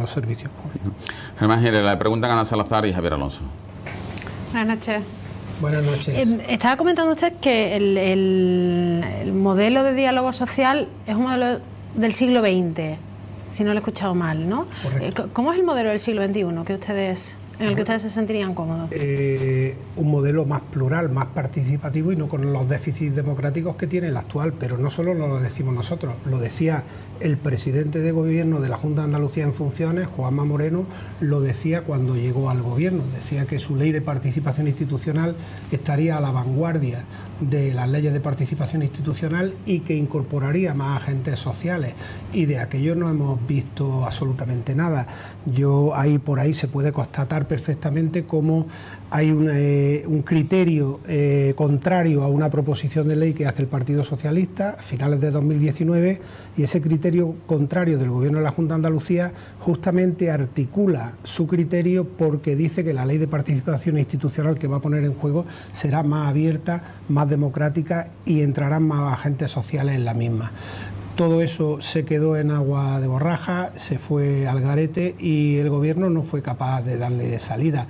los servicios públicos. Germán Gire, le preguntan a Ana Salazar y Javier Alonso. Buenas noches. Buenas noches. Estaba comentando usted que el modelo de diálogo social es un modelo del siglo XX, si no lo he escuchado mal, ¿no? Correcto. ¿Cómo es el modelo del siglo XXI en el que ustedes se sentirían cómodos? Un modelo más plural, más participativo y no con los déficits democráticos que tiene el actual, pero no solo lo decimos nosotros, lo decía el presidente de gobierno de la Junta de Andalucía en funciones, Juanma Moreno, lo decía cuando llegó al gobierno, decía que su ley de participación institucional estaría a la vanguardia de las leyes de participación institucional y que incorporaría más agentes sociales, y de aquello no hemos visto absolutamente nada. Por ahí se puede constatar perfectamente cómo hay un criterio contrario a una proposición de ley que hace el Partido Socialista a finales de 2019, y ese criterio contrario del Gobierno de la Junta de Andalucía justamente articula su criterio porque dice que la ley de participación institucional que va a poner en juego será más abierta, más democrática y entrarán más agentes sociales en la misma. Todo eso se quedó en agua de borraja, se fue al garete y el Gobierno no fue capaz de darle salida.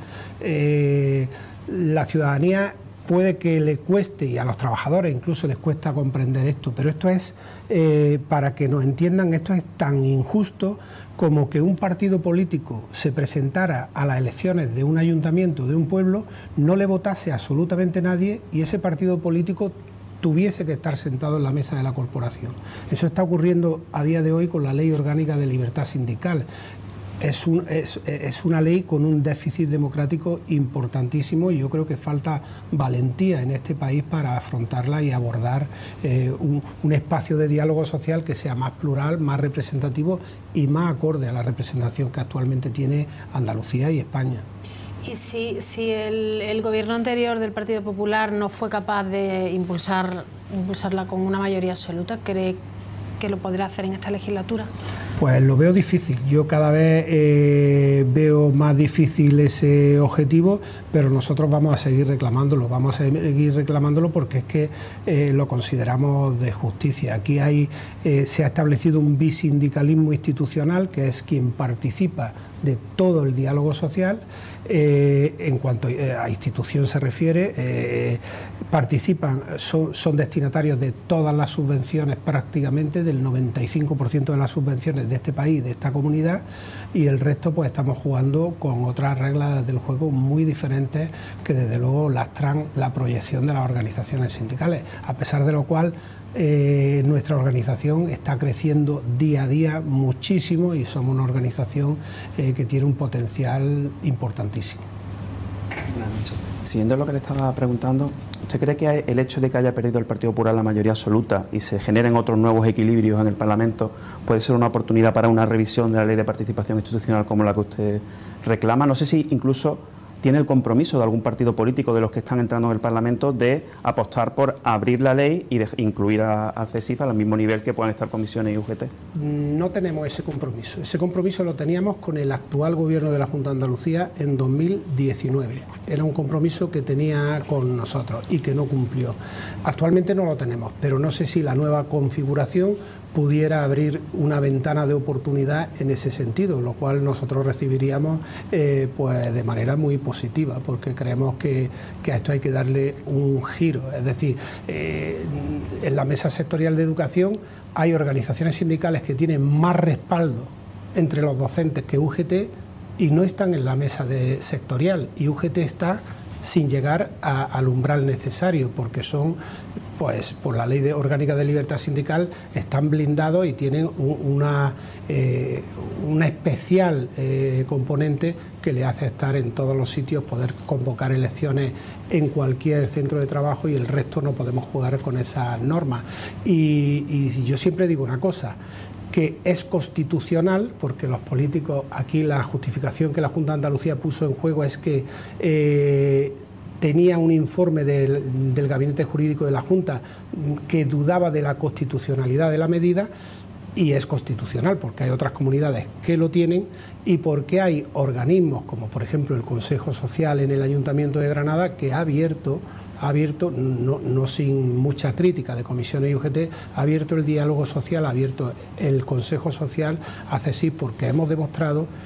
La ciudadanía puede que le cueste, y a los trabajadores incluso les cuesta comprender esto, pero esto es, para que nos entiendan, esto es tan injusto como que un partido político se presentara a las elecciones de un ayuntamiento de un pueblo, no le votase absolutamente nadie y ese partido político tuviese que estar sentado en la mesa de la corporación. Eso está ocurriendo a día de hoy con la Ley Orgánica de Libertad Sindical. Es una ley con un déficit democrático importantísimo y yo creo que falta valentía en este país para afrontarla y abordar un espacio de diálogo social que sea más plural, más representativo y más acorde a la representación que actualmente tiene Andalucía y España. Y si el gobierno anterior del Partido Popular no fue capaz de impulsarla con una mayoría absoluta, ¿cree que lo podrá hacer en esta legislatura? Pues lo veo difícil. Yo cada vez veo más difícil ese objetivo, pero nosotros vamos a seguir reclamándolo, porque es que lo consideramos de justicia. Aquí se ha establecido un bisindicalismo institucional, que es quien participa de todo el diálogo social. En cuanto a institución se refiere, participan, son destinatarios de todas las subvenciones, prácticamente del 95% de las subvenciones de este país, de esta comunidad, y el resto pues estamos jugando con otras reglas del juego muy diferentes que desde luego lastran la proyección de las organizaciones sindicales, a pesar de lo cual nuestra organización está creciendo día a día muchísimo y somos una organización que tiene un potencial importantísimo. Siguiendo lo que le estaba preguntando, ¿usted cree que el hecho de que haya perdido el Partido Popular la mayoría absoluta y se generen otros nuevos equilibrios en el Parlamento puede ser una oportunidad para una revisión de la ley de participación institucional como la que usted reclama? No sé si incluso tiene el compromiso de algún partido político de los que están entrando en el Parlamento de apostar por abrir la ley y de incluir a CESIF al mismo nivel que puedan estar comisiones y UGT. No tenemos ese compromiso. Ese compromiso lo teníamos con el actual Gobierno de la Junta de Andalucía en 2019. Era un compromiso que tenía con nosotros y que no cumplió. Actualmente no lo tenemos, pero no sé si la nueva configuración pudiera abrir una ventana de oportunidad en ese sentido, lo cual nosotros recibiríamos pues de manera muy positiva, porque creemos que a esto hay que darle un giro. Es decir, en la mesa sectorial de educación hay organizaciones sindicales que tienen más respaldo entre los docentes que UGT y no están en la mesa sectorial, y UGT está sin llegar al umbral necesario, porque son, pues por la Ley Orgánica de Libertad Sindical, están blindados y tienen una especial componente que le hace estar en todos los sitios, poder convocar elecciones en cualquier centro de trabajo, y el resto no podemos jugar con esas normas. Y yo siempre digo una cosa, que es constitucional, porque los políticos, aquí la justificación que la Junta de Andalucía puso en juego es que tenía un informe del Gabinete Jurídico de la Junta que dudaba de la constitucionalidad de la medida, y es constitucional porque hay otras comunidades que lo tienen, y porque hay organismos como por ejemplo el Consejo Social en el Ayuntamiento de Granada, que ha abierto, no sin mucha crítica de comisiones y UGT, ha abierto el diálogo social, ha abierto el Consejo Social a CESIF, porque hemos demostrado